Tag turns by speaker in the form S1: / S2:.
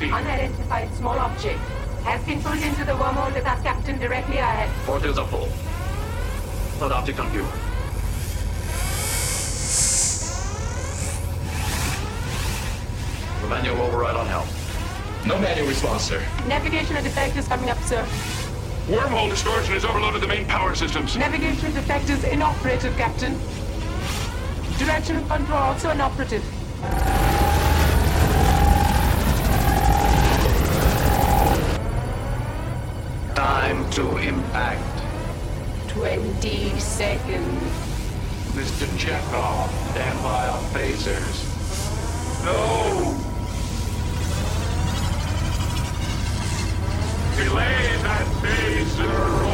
S1: Unidentified small object has been pulled into the wormhole with our captain directly ahead.
S2: Portals are full. Third object on view. Manual override on helm.
S3: No manual response, sir.
S1: Navigation defect is coming up, sir.
S4: Wormhole distortion has overloaded the main power systems.
S1: Navigation defect is inoperative, Captain. Direction control also inoperative.
S2: Time to impact.
S1: 20 seconds.
S4: Mr. Chekhov, stand by on phasers. No! Delay that phaser!